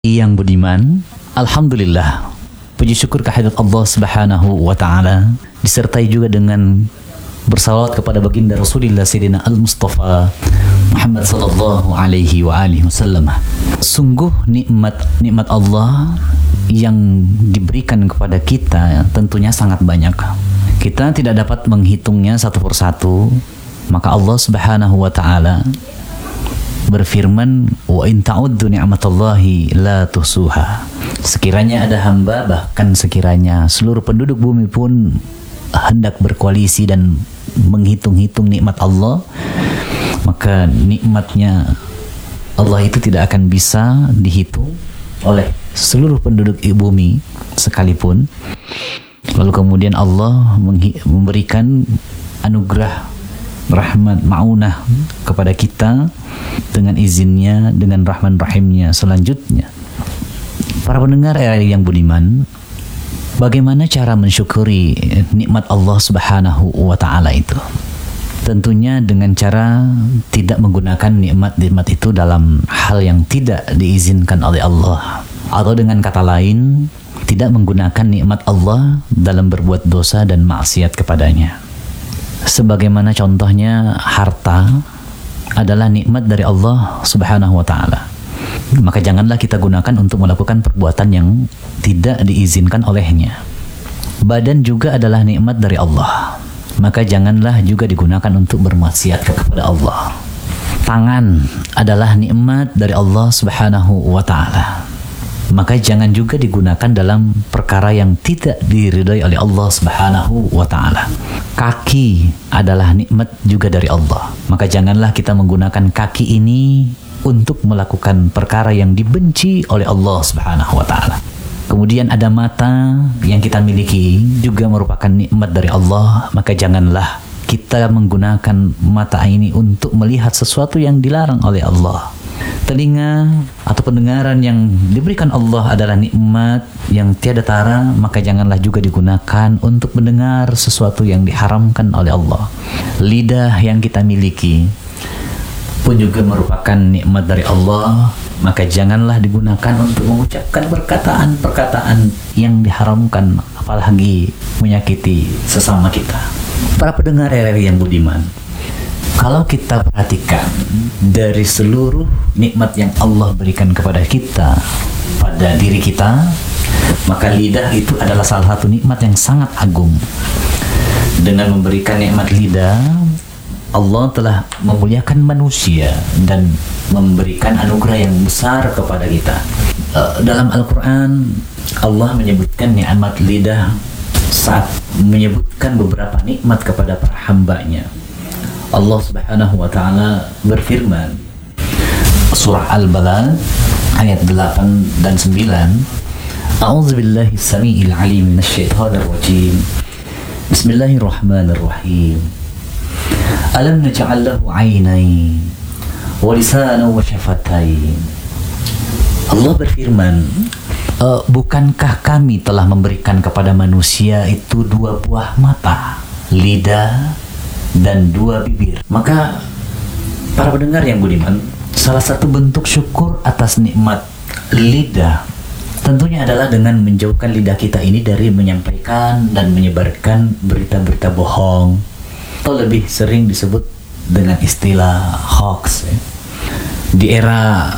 Yang budiman, alhamdulillah, puji syukur kehadirat Allah Subhanahu wa taala disertai juga dengan bersalawat kepada baginda Rasulullah Sayyidina Al-Mustafa Muhammad sallallahu alaihi wa alihi wasallam. Sungguh nikmat Allah yang diberikan kepada kita tentunya sangat banyak. Kita tidak dapat menghitungnya satu persatu. Maka Allah Subhanahu wa taala berfirman, wa in ta'uddu ni'matallahi la tuhsuha. Sekiranya ada hamba, bahkan sekiranya seluruh penduduk bumi pun hendak berkoalisi dan menghitung-hitung nikmat Allah, maka nikmatnya Allah itu tidak akan bisa dihitung oleh seluruh penduduk bumi sekalipun. Lalu kemudian Allah memberikan anugerah rahmat ma'unah kepada kita dengan izinnya, dengan rahman rahimnya selanjutnya. Para pendengar yang budiman, bagaimana cara mensyukuri nikmat Allah Subhanahu wa taala itu? Tentunya dengan cara tidak menggunakan nikmat-nikmat itu dalam hal yang tidak diizinkan oleh Allah, atau dengan kata lain, tidak menggunakan nikmat Allah dalam berbuat dosa dan maksiat kepadanya. Sebagaimana contohnya harta adalah nikmat dari Allah Subhanahu wa taala. Maka janganlah kita gunakan untuk melakukan perbuatan yang tidak diizinkan olehnya. Badan juga adalah nikmat dari Allah. Maka janganlah juga digunakan untuk bermaksiat kepada Allah. Tangan adalah nikmat dari Allah Subhanahu wa taala. Maka jangan juga digunakan dalam perkara yang tidak diridhai oleh Allah Subhanahu wa taala. Kaki adalah nikmat juga dari Allah. Maka janganlah kita menggunakan kaki ini untuk melakukan perkara yang dibenci oleh Allah Subhanahu wa taala. Kemudian ada mata yang kita miliki juga merupakan nikmat dari Allah. Maka janganlah kita menggunakan mata ini untuk melihat sesuatu yang dilarang oleh Allah. Telinga atau pendengaran yang diberikan Allah adalah nikmat yang tiada tara, maka janganlah juga digunakan untuk mendengar sesuatu yang diharamkan oleh Allah. Lidah yang kita miliki pun juga merupakan nikmat dari Allah, maka janganlah digunakan untuk mengucapkan perkataan-perkataan yang diharamkan, apalagi menyakiti sesama kita. Para pendengar RRI yang budiman, kalau kita perhatikan dari seluruh nikmat yang Allah berikan kepada kita pada diri kita, maka lidah itu adalah salah satu nikmat yang sangat agung. Dengan memberikan nikmat lidah, Allah telah memuliakan manusia dan memberikan anugerah yang besar kepada kita. Dalam Al-Quran, Allah menyebutkan nikmat lidah saat menyebutkan beberapa nikmat kepada para hambanya. Allah Subhanahu wa taala berfirman, surah Al-Balad ayat 8 dan 9, A'udzubillahi samiil alim minasyaitonir rajim. Bismillahirrahmanirrahim. Alam naj'al lahu 'ainain wa lisanan wa syafatain. Allah berfirman, bukankah kami telah memberikan kepada manusia itu dua buah mata, lidah dan dua bibir? Maka para pendengar yang budiman, salah satu bentuk syukur atas nikmat lidah tentunya adalah dengan menjauhkan lidah kita ini dari menyampaikan dan menyebarkan berita-berita bohong, atau lebih sering disebut dengan istilah hoax. Di era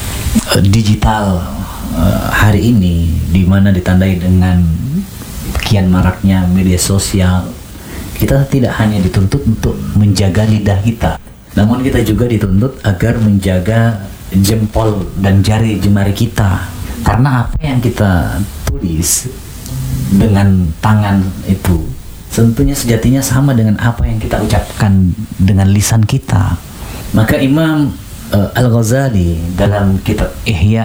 digital hari ini, di mana ditandai dengan kian maraknya media sosial, kita tidak hanya dituntut untuk menjaga lidah kita, namun kita juga dituntut agar menjaga jempol dan jari jemari kita. Karena apa yang kita tulis dengan tangan itu tentunya sejatinya sama dengan apa yang kita ucapkan dengan lisan kita. Maka Imam Al-Ghazali dalam kitab Ihya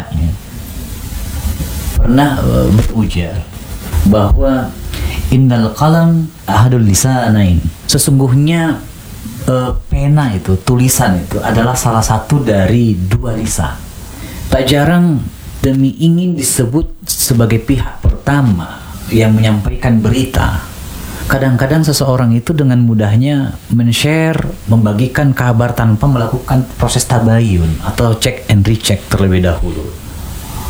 pernah berujar bahwa innal qalam ahadul lisanain. Sesungguhnya pena itu, tulisan itu adalah salah satu dari dua lisan. Tak jarang demi ingin disebut sebagai pihak pertama yang menyampaikan berita, kadang-kadang seseorang itu dengan mudahnya men-share, membagikan kabar tanpa melakukan proses tabayun atau check and recheck terlebih dahulu.